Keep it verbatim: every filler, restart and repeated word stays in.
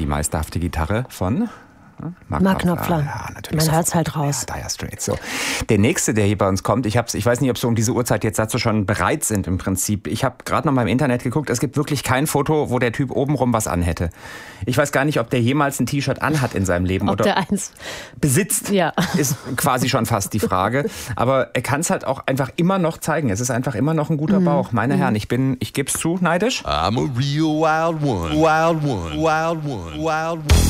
meisterhafte Gitarre von Mark, Mark Knopfler. Ja, natürlich. Man hört es halt raus. Ja, Dire Straits. So. Der nächste, der hier bei uns kommt, ich, hab's, ich weiß nicht, ob Sie um diese Uhrzeit jetzt dazu schon bereit sind im Prinzip. Ich habe gerade noch mal im Internet geguckt, es gibt wirklich kein Foto, wo der Typ obenrum was anhätte. Ich weiß gar nicht, ob der jemals ein T-Shirt anhat in seinem Leben. Ob oder der eins besitzt, ja. ist quasi schon fast die Frage. Aber er kann es halt auch einfach immer noch zeigen. Es ist einfach immer noch ein guter mhm. Bauch. Meine mhm. Herren, ich bin, ich gebe es zu, neidisch. I'm a real wild one. Wild one. Wild one. Wild one.